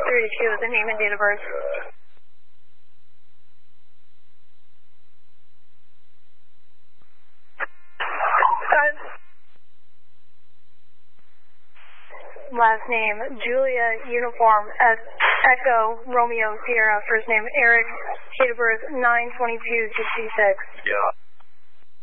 32 is the name and date of birth. Last name, Julia Uniform, Echo, Romeo, Sierra. First name, Eric. Date of birth, 9/22/66. Yeah.